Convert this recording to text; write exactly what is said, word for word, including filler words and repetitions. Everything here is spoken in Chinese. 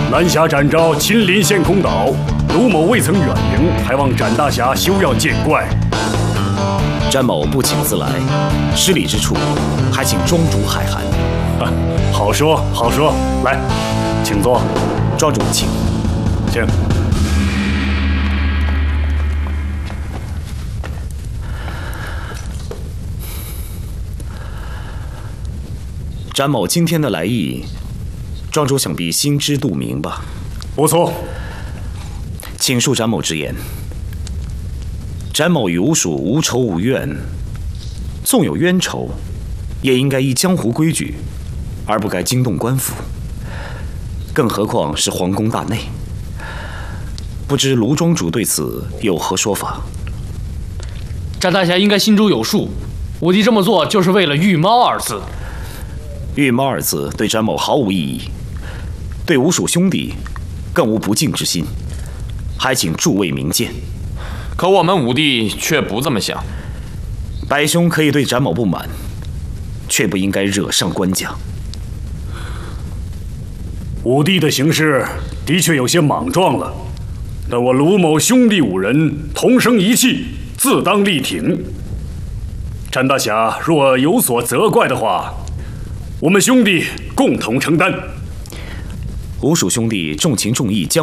南侠展昭亲临陷空岛，卢某未曾远迎，还望展大侠休要见怪。 詹某不请自来，失礼之处，还请庄主海涵。 啊，好说好说，来，请坐。 庄主请， 请。 詹某今天的来意，庄主想必心知肚明吧？ 不错， 请恕詹某直言。詹某与吴蜀无仇无怨，纵有冤仇，也应该依江湖规矩，而不该惊动官府。更何况是皇宫大内，不知卢庄主对此有何说法？ 展大侠应该心中有数，我弟这么做就是为了“御猫”二字。 御猫二字对詹某毫无意义，对吴蜀兄弟更无不敬之心，还请诸位明鉴。 可我们五弟却不这么想。 白兄可以对詹某不满，却不应该惹上官家。 五弟的行事的确有些莽撞了，但我卢某兄弟五人同生一气，自当力挺。展大侠若有所责怪的话，我们兄弟共同承担。 吴蜀兄弟重情重义，将